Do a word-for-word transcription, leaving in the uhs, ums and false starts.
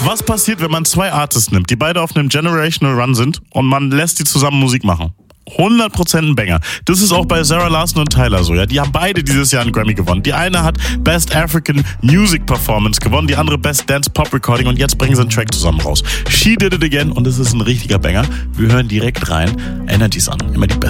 Was passiert, wenn man zwei Artists nimmt, die beide auf einem Generational Run sind und man lässt die zusammen Musik machen? hundert Prozent ein Banger. Das ist auch bei Zara Larsson und Tyler so, ja. Die haben beide dieses Jahr einen Grammy gewonnen. Die eine hat Best African Music Performance gewonnen, die andere Best Dance Pop Recording und jetzt bringen sie einen Track zusammen raus. She Did It Again und es ist ein richtiger Banger. Wir hören direkt rein. Energies an. Immer die besten.